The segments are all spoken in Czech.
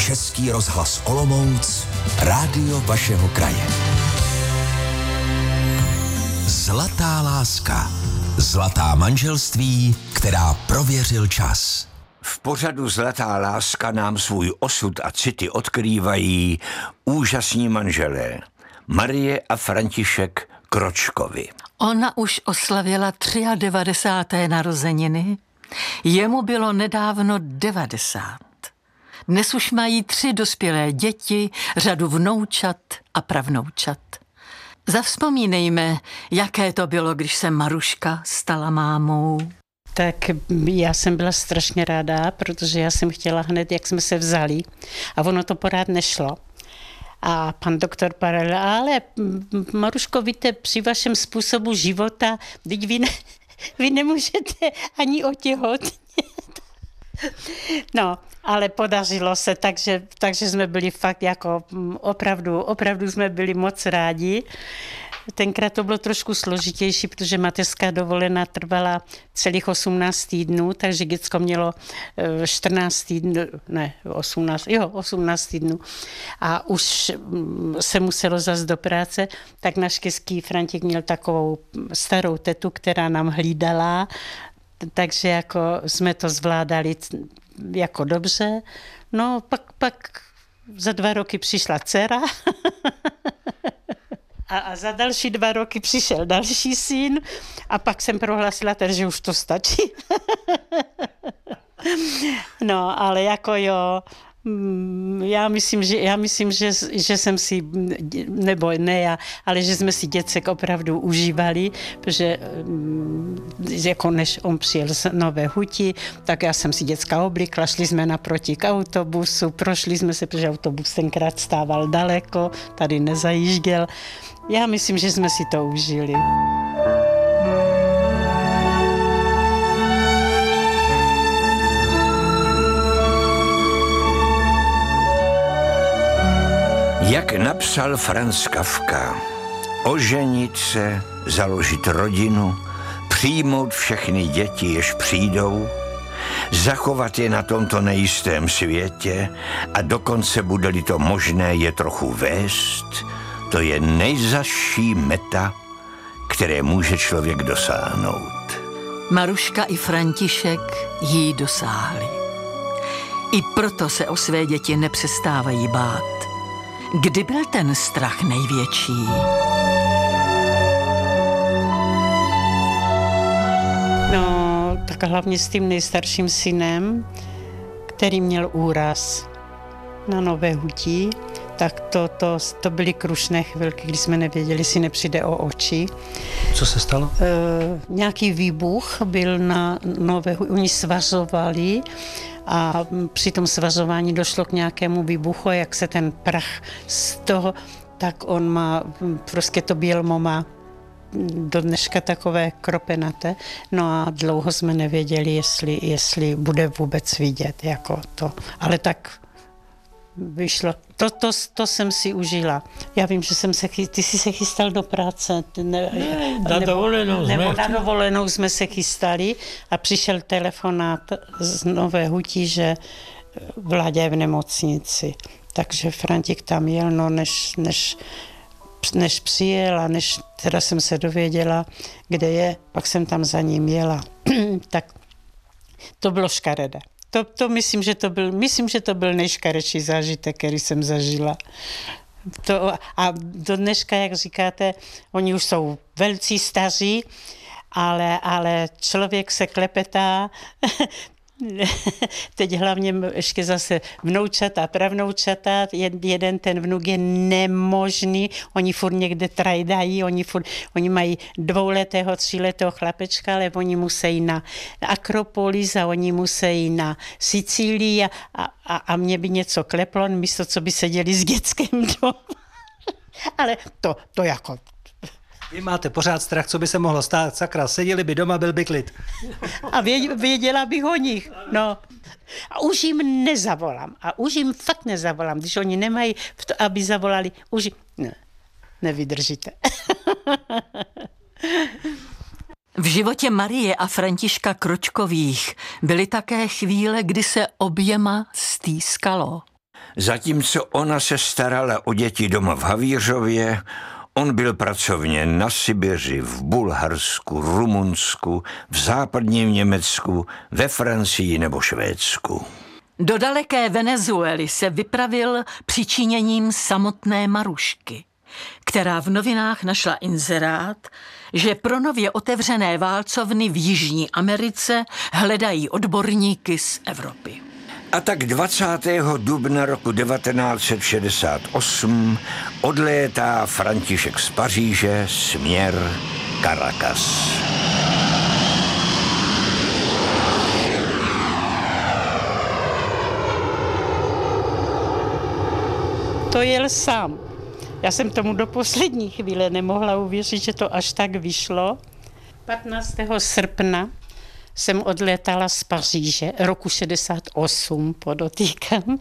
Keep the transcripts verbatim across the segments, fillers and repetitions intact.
Český rozhlas Olomouc, rádio vašeho kraje. Zlatá láska. Zlatá manželství, která prověřil čas. V pořadu Zlatá láska nám svůj osud a city odkrývají úžasní manželé Marie a František Kročkovi. Ona už oslavila devadesáté třetí narozeniny, jemu bylo nedávno devadesát. Dnes už mají tři dospělé děti, řadu vnoučat a pravnoučat. Zavzpomínejme, jaké to bylo, když se Maruška stala mámou. Tak já jsem byla strašně ráda, protože já jsem chtěla hned, jak jsme se vzali, a ono to pořád nešlo. A pan doktor paralel, ale Maruško, víte, při vašem způsobu života, teď vy, ne, vy nemůžete ani otěhotnět. No, ale podařilo se, takže, takže jsme byli fakt jako opravdu, opravdu jsme byli moc rádi. Tenkrát to bylo trošku složitější, protože mateřská dovolená trvala celých osmnáct týdnů, takže děcko mělo čtrnáct týdnů, ne, osmnáct, jo, osmnáct týdnů. A už se muselo zas do práce, tak naštěstí František měl takovou starou tetu, která nám hlídala, takže jako jsme to zvládali jako dobře. No pak, pak za dva roky přišla dcera a, a za další dva roky přišel další syn a pak jsem prohlásila, že už to stačí. No, ale jako jo, já myslím, že, já myslím, že, že jsem si, nebo ne já, ale že jsme si děcek opravdu užívali, protože jako než on přijel z Nové Huti, tak já jsem si děcka oblíkla, šli jsme naproti k autobusu, prošli jsme se, protože autobus tenkrát stával daleko, tady nezajížděl. Já myslím, že jsme si to užili. Jak napsal Franz Kafka, oženit se, založit rodinu, přijmout všechny děti, jež přijdou, zachovat je na tomto nejistém světě a dokonce, bude-li to možné, je trochu vést, to je nejzazší meta, které může člověk dosáhnout. Maruška i František jí dosáhli. I proto se o své děti nepřestávají bát. Kdy byl ten strach největší? No, tak hlavně s tím nejstarším synem, který měl úraz na Nové Huti, tak to, to, to byly krušné chvilky, kdy jsme nevěděli, jestli nepřijde o oči. Co se stalo? E, nějaký výbuch byl na Nové Huti, oni svařovali a při tom svařování došlo k nějakému výbuchu a jak se ten prach z toho, tak on má, prostě to bělmo má do dneška takové kropenaté, no a dlouho jsme nevěděli, jestli, jestli bude vůbec vidět, jako to, ale tak vyšlo. To, to, to jsem si užila. Já vím, že jsem se, ty jsi se chystal do práce. Ne, na dovolenou jsme. Nebo na dovolenou jsme se chystali a přišel telefonát z Nové Huti, že Vláďa je v nemocnici. Takže František tam jel, no než, než, než přijel a než teda jsem se dověděla, kde je, pak jsem tam za ním jela. Tak to bylo škaredé. To, to myslím, že to byl, myslím, že to byl nejškaredší zážitek, který jsem zažila. To, a do dneška, jak říkáte, oni už jsou velcí staří, ale, ale člověk se klepetá. Teď hlavně ještě zase vnoučata a pravnoučata, jeden ten vnuk je nemožný, oni furt někde trajdají, oni, furt, oni mají dvouletého, tříletého chlapečka, ale oni musí na Akropolis a oni musí na Sicílii a, a, a mě by něco kleplo, místo co by seděli s dětskem doma. Ale to, to jako... Vy máte pořád strach, co by se mohlo stát, sakra, seděli by doma, byl by klid. A věděla bych o nich, no. A už jim nezavolám, a už jim fakt nezavolám, když oni nemají, to, aby zavolali, už jim, ne, nevydržíte. V životě Marie a Františka Kročkových byly také chvíle, kdy se oběma stýskalo. Zatímco ona se starala o děti doma v Havířově, on byl pracovně na Sibiři, v Bulharsku, Rumunsku, v západním Německu, ve Francii nebo Švédsku. Do daleké Venezuely se vypravil přičiněním samotné Marušky, která v novinách našla inzerát, že pro nově otevřené válcovny v Jižní Americe hledají odborníky z Evropy. A tak dvacátého dubna roku devatenáct set šedesát osm odlétá František z Paříže směr Caracas. To jel sám. Já jsem tomu do poslední chvíle nemohla uvěřit, že to až tak vyšlo. patnáctého srpna jsem odlétala z Paříže, roku šedesát osm podotýkám.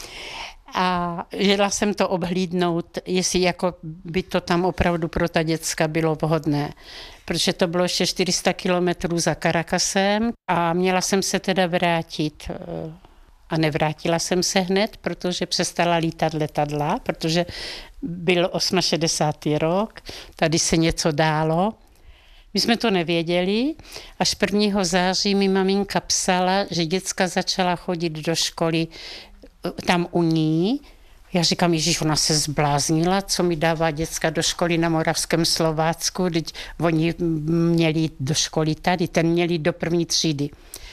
A jela jsem to obhlídnout, jestli jako by to tam opravdu pro ta děcka bylo vhodné. Protože to bylo ještě čtyři sta kilometrů za Caracasem a měla jsem se teda vrátit. A nevrátila jsem se hned, protože přestala lítat letadla, protože byl šedesátý osmý rok, tady se něco dálo. My jsme to nevěděli, až prvního září mi maminka psala, že děcka začala chodit do školy tam u ní. Já říkám, Ježíš, ona se zbláznila, co mi dává děcka do školy na Moravském Slovácku, teď oni měli jít do školy tady, ten měli jít do první třídy.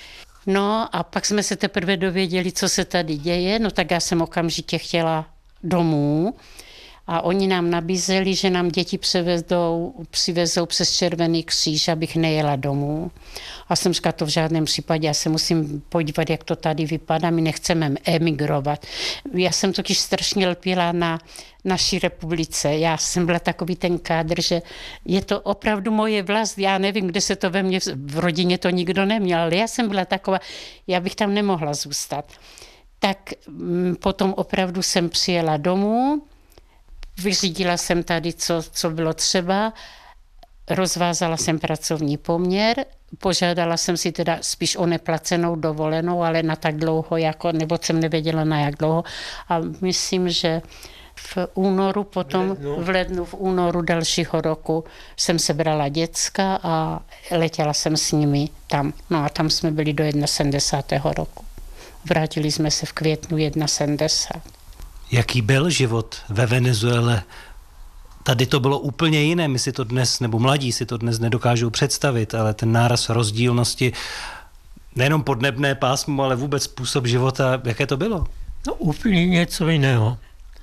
No a pak jsme se teprve dověděli, co se tady děje, no tak já jsem okamžitě chtěla domů a oni nám nabízeli, že nám děti přivezou, přivezou přes Červený kříž, abych nejela domů. A jsem říkala, to v žádném případě, já se musím podívat, jak to tady vypadá, my nechceme emigrovat. Já jsem totiž strašně lpěla na naší republice. Já jsem byla takový ten kádr, že je to opravdu moje vlast. Já nevím, kde se to ve mně, v rodině to nikdo neměl, ale já jsem byla taková, já bych tam nemohla zůstat. Tak potom opravdu jsem přijela domů, vyřídila jsem tady, co, co bylo třeba, rozvázala jsem pracovní poměr, požádala jsem si teda spíš o neplacenou dovolenou, ale na tak dlouho, jako, nebo jsem nevěděla na jak dlouho. A myslím, že v únoru potom, v lednu, v, lednu, v únoru dalšího roku jsem sebrala děcka a letěla jsem s nimi tam. No a tam jsme byli do sedmdesátého prvního roku. Vrátili jsme se v květnu sedmdesátého prvního Jaký byl život ve Venezuele? Tady to bylo úplně jiné, my si to dnes, nebo mladí si to dnes nedokážou představit, ale ten náraz rozdílnosti, nejenom podnebné pásmo, ale vůbec způsob života, jaké to bylo? No úplně něco jiného.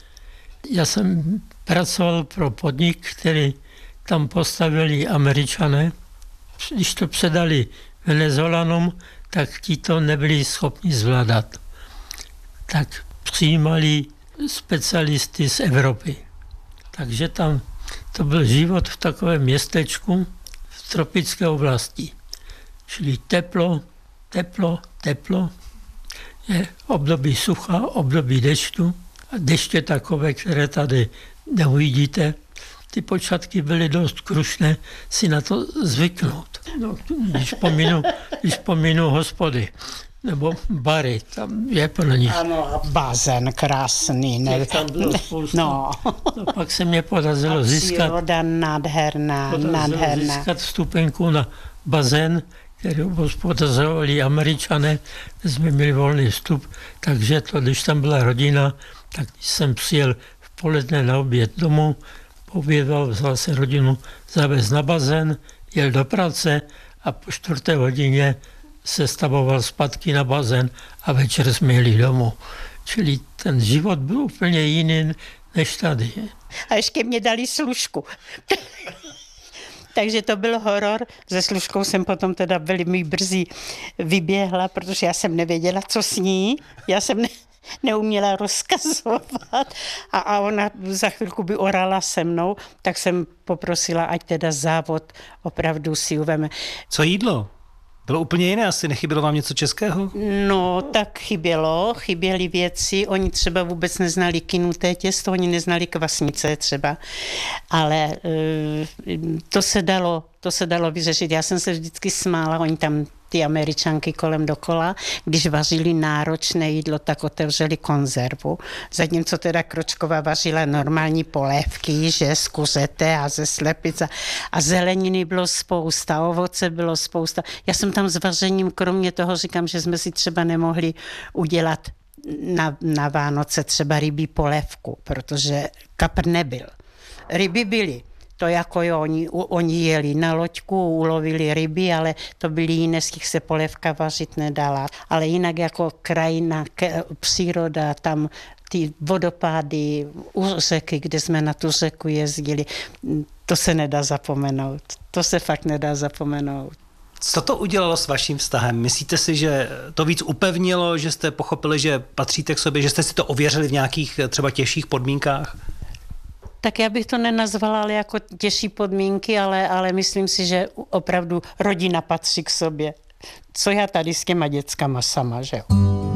Já jsem pracoval pro podnik, který tam postavili Američané. Když to předali Venezolanům, tak ti to nebyli schopni zvládat. Tak přijímali specialisty z Evropy. Takže tam to byl život v takovém městečku v tropické oblasti. Čili teplo, teplo, teplo. Je období sucha, období dešťu. A deště takové, které tady neuvidíte. Ty počátky byly dost krušné si na to zvyknout. No, když pominu, když pominu hospody nebo bary, tam je pro nich. Ano, a bazén krásný. Ne? Tam bylo spoustu. No. No, pak se mě podařilo získat, Příroda nádherná, podařilo nádherná. získat vstupenku na bazén, který hospodařovali Američané, kde jsme měli volný vstup, takže to, když tam byla rodina, tak když jsem přijel v poledne na oběd domů, poobědval, vzal se rodinu zavez na bazén, jel do práce a po čtvrté hodině se stavoval zpátky na bazén a večer jsme jeli domů. Čili ten život byl úplně jiný než tady. A ještě mě dali služku. Takže to byl horor. Se služkou jsem potom teda velmi brzy vyběhla, protože já jsem nevěděla, co s ní. Já jsem ne, neuměla rozkazovat. A, a ona za chvilku by orala se mnou, tak jsem poprosila, ať teda závod opravdu si uveme. Co jídlo? Bylo úplně jiné asi, nechybělo vám něco českého? No, tak chybělo, chyběly věci, oni třeba vůbec neznali kynuté těsto, oni neznali kvasnice třeba, ale to se dalo, to se dalo vyřešit. Já jsem se vždycky smála, oni tam ty Američanky kolem dokola, když vařili náročné jídlo, tak otevřeli konzervu. Zatímco teda Kročková vařila normální polévky, že z kuřete a ze slepic a, a zeleniny bylo spousta, ovoce bylo spousta. Já jsem tam s vařením, kromě toho říkám, že jsme si třeba nemohli udělat na, na Vánoce třeba rybí polévku, protože kapr nebyl. Ryby byly. To jako jo, oni, oni jeli na loďku, ulovili ryby, ale to byly jiné, z těch se polévka vařit nedala. Ale jinak jako krajina, k, příroda, tam ty vodopády u řeky, kde jsme na tu řeku jezdili, to se nedá zapomenout. To se fakt nedá zapomenout. Co to udělalo s vaším vztahem? Myslíte si, že to víc upevnilo, že jste pochopili, že patříte k sobě, že jste si to ověřili v nějakých třeba těžších podmínkách? Tak já bych to nenazvala ale jako těžší podmínky, ale, ale myslím si, že opravdu rodina patří k sobě. Co já tady s těma dětskama sama, že jo?